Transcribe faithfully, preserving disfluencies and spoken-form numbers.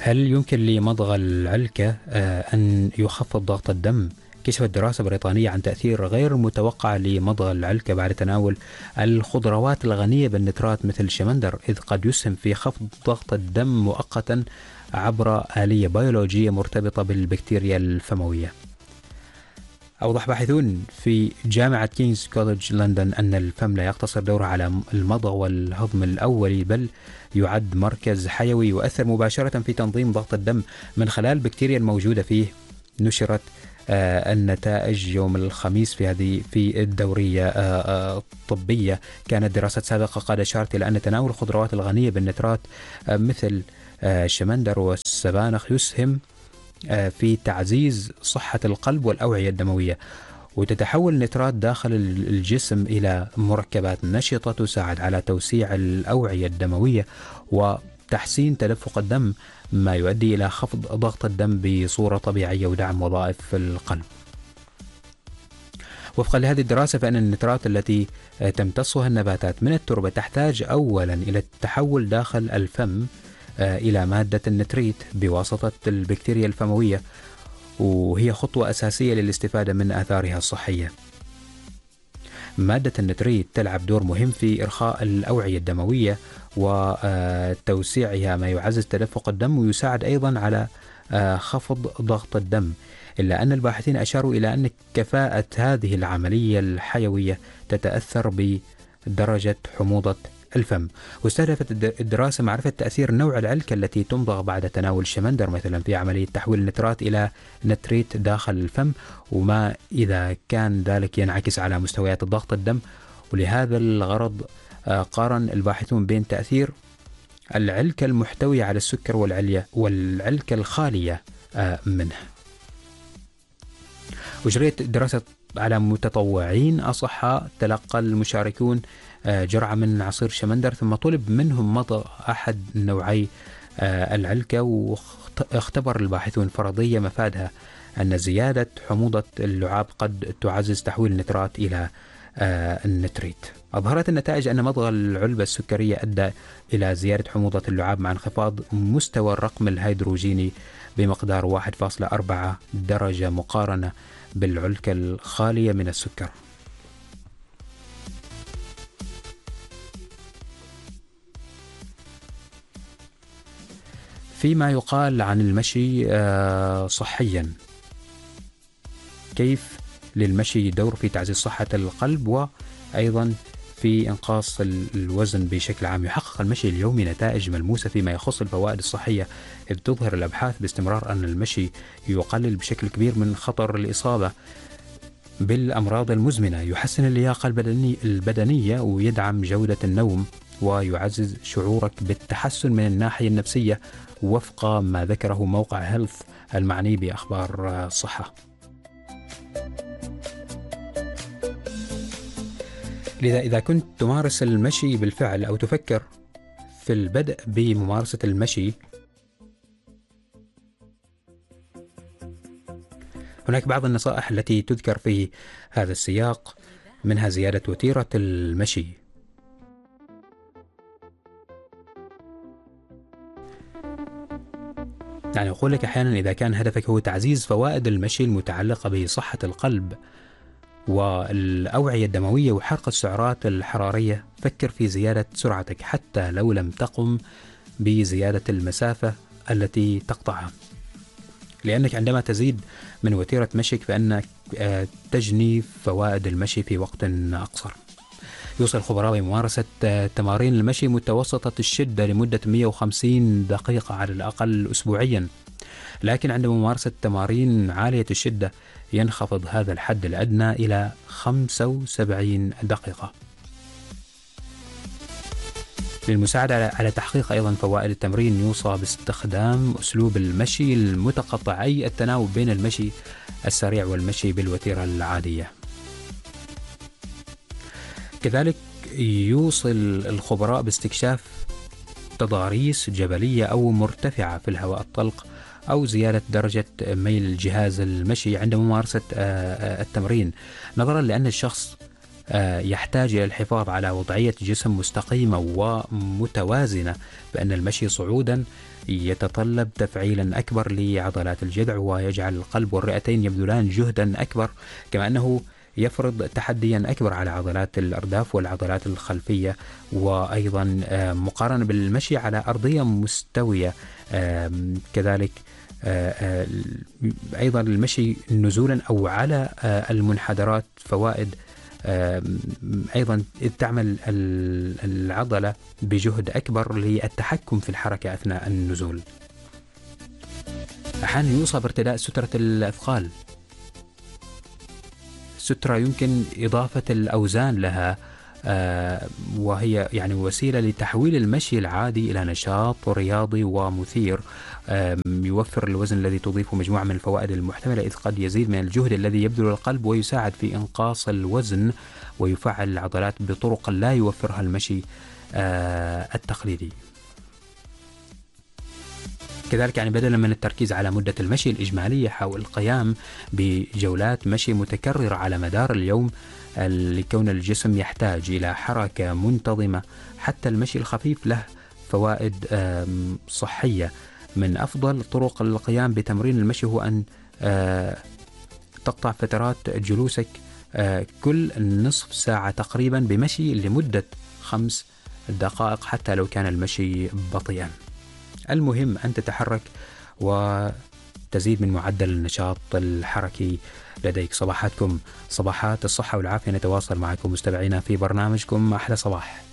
هل يمكن لمضغ العلكة آه، أن يخفض ضغط الدم؟ كشفت دراسة بريطانية عن تأثير غير متوقع لمضغ العلكة بعد تناول الخضروات الغنية بالنترات مثل الشمندر، إذ قد يسهم في خفض ضغط الدم مؤقتا عبر آلية بيولوجية مرتبطة بالبكتيريا الفموية. أوضح باحثون في جامعة كينغز كوليدج لندن أن الفم لا يقتصر دوره على المضغ والهضم الأولي، بل يعد مركز حيوي يؤثر مباشرة في تنظيم ضغط الدم من خلال البكتيريا الموجودة فيه. نشرت آه النتائج يوم الخميس في هذه في الدورية آه آه طبية. كانت دراسة سابقة قد أشارت إلى أن تناول الخضروات الغنية بالنترات آه مثل آه الشمندر والسبانخ يسهم في تعزيز صحة القلب والأوعية الدموية، وتتحول النترات داخل الجسم إلى مركبات نشطة تساعد على توسيع الأوعية الدموية وتحسين تدفق الدم، ما يؤدي إلى خفض ضغط الدم بصورة طبيعية ودعم وظائف القلب. وفقا لهذه الدراسة فإن النترات التي تمتصها النباتات من التربة تحتاج أولا إلى التحول داخل الفم إلى مادة النتريت بواسطة البكتيريا الفموية، وهي خطوة أساسية للاستفادة من آثارها الصحية. مادة النتريت تلعب دور مهم في إرخاء الأوعية الدموية وتوسيعها، ما يعزز تدفق الدم ويساعد أيضا على خفض ضغط الدم، إلا أن الباحثين أشاروا إلى أن كفاءة هذه العملية الحيوية تتأثر بدرجة حموضة الفم. واستهدفت الدراسة معرفة تأثير نوع العلكة التي تمضغ بعد تناول الشمندر مثلا في عملية تحويل النترات إلى نتريت داخل الفم، وما إذا كان ذلك ينعكس على مستويات ضغط الدم. ولهذا الغرض قارن الباحثون بين تأثير العلكة المحتوية على السكر والعلية والعلكة الخالية منه. وجريت دراسة على متطوعين أصحاء. تلقى المشاركون جرعة من عصير شمندر ثم طلب منهم مضغ أحد نوعي العلكة، واختبر الباحثون فرضية مفادها أن زيادة حموضة اللعاب قد تعزز تحويل النترات إلى النتريت. أظهرت النتائج أن مضغ العلبة السكرية أدى إلى زيادة حموضة اللعاب مع انخفاض مستوى الرقم الهيدروجيني بمقدار واحد فاصلة أربعة درجة مقارنة بالعلكة الخالية من السكر. فيما يقال عن المشي صحيا، كيف للمشي دور في تعزيز صحة القلب وأيضا في إنقاص الوزن بشكل عام؟ يحقق المشي اليومي نتائج ملموسة فيما يخص الفوائد الصحية، إذ تظهر الأبحاث باستمرار أن المشي يقلل بشكل كبير من خطر الإصابة بالأمراض المزمنة، يحسن اللياقة البدنية ويدعم جودة النوم ويعزز شعورك بالتحسن من الناحية النفسية، وفق ما ذكره موقع هيلث المعني بأخبار الصحة. لذا إذا كنت تمارس المشي بالفعل أو تفكر في البدء بممارسة المشي، هناك بعض النصائح التي تذكر في هذا السياق، منها زيادة وتيرة المشي. يعني أقول لك أحيانا إذا كان هدفك هو تعزيز فوائد المشي المتعلقة بصحة القلب والأوعية الدموية وحرق السعرات الحرارية، فكر في زيادة سرعتك حتى لو لم تقم بزيادة المسافة التي تقطعها، لأنك عندما تزيد من وتيرة مشيك فإنك تجني فوائد المشي في وقت أقصر. يوصل الخبراء بممارسة تمارين المشي متوسطة الشدة لمدة مئة وخمسين دقيقة على الأقل أسبوعيا، لكن عند ممارسة تمارين عالية الشدة ينخفض هذا الحد الأدنى إلى خمسة وسبعين دقيقة. للمساعدة على تحقيق أيضا فوائد التمرين يوصى باستخدام أسلوب المشي المتقطع، أي التناوب بين المشي السريع والمشي بالوتيرة العادية. كذلك يوصل الخبراء باستكشاف تضاريس جبلية أو مرتفعة في الهواء الطلق أو زيادة درجة ميل جهاز المشي عند ممارسة التمرين، نظرا لأن الشخص يحتاج إلى الحفاظ على وضعية جسم مستقيمة ومتوازنة، بأن المشي صعودا يتطلب تفعيلا أكبر لعضلات الجذع ويجعل القلب والرئتين يبذلان جهدا أكبر، كما أنه يفرض تحديا أكبر على عضلات الأرداف والعضلات الخلفية، وأيضا مقارنة بالمشي على أرضية مستوية. كذلك أيضا المشي نزولا أو على المنحدرات فوائد أيضا إذ تعمل العضلة بجهد أكبر للتحكم في الحركة أثناء النزول. أحيانا يوصى بارتداء سترة الأثقال، سترة يمكن إضافة الأوزان لها، وهي يعني وسيلة لتحويل المشي العادي إلى نشاط رياضي ومثير، يوفر الوزن الذي تضيفه مجموعة من الفوائد المحتملة، إذ قد يزيد من الجهد الذي يبذل القلب ويساعد في إنقاص الوزن ويفعل العضلات بطرق لا يوفرها المشي التقليدي. كذلك يعني بدلا من التركيز على مدة المشي الإجمالية، حاول القيام بجولات مشي متكررة على مدار اليوم، لكون الجسم يحتاج إلى حركة منتظمة. حتى المشي الخفيف له فوائد صحية. من أفضل طرق القيام بتمرين المشي هو أن تقطع فترات جلوسك كل نصف ساعة تقريبا بمشي لمدة خمس دقائق حتى لو كان المشي بطيئا. المهم أن تتحرك وتزيد من معدل النشاط الحركي لديك. صباحاتكم صباحات الصحة والعافية، نتواصل معكم مستمعينا في برنامجكم أحلى صباح.